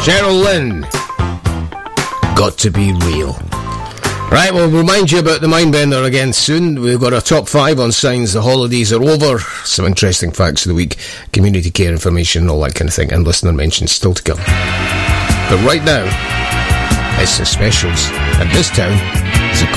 Cheryl Lynn, Got to Be Real. Right, we'll remind you about the Mindbender again soon. We've got our top 5 on signs the holidays are over, some interesting facts of the week, community care information, all that kind of thing, and listener mentions still to come. But right now, it's the specials at this town.